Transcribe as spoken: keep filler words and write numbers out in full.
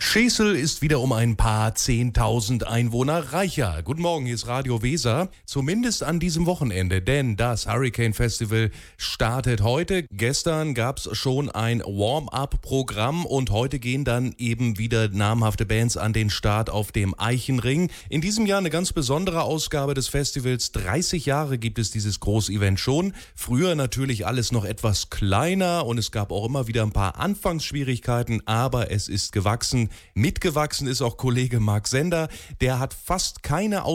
Schesel ist wieder um ein paar zehntausend Einwohner reicher. Guten Morgen, hier ist Radio Weser. Zumindest an diesem Wochenende, denn das Hurricane Festival startet heute. Gestern gab es schon ein Warm-up-Programm und heute gehen dann eben wieder namhafte Bands an den Start auf dem Eichenring. In diesem Jahr eine ganz besondere Ausgabe des Festivals. dreißig Jahre gibt es dieses Großevent schon. Früher natürlich alles noch etwas kleiner und es gab auch immer wieder ein paar Anfangsschwierigkeiten, aber es ist gewachsen. Mitgewachsen ist auch Kollege Marc Sender. Der hat fast keine